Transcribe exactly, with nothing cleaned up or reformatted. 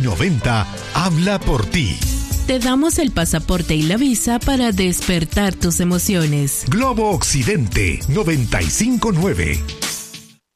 noventa habla por ti. Te damos el pasaporte y la visa para despertar tus emociones. Globo Occidente noventa y cinco punto nueve.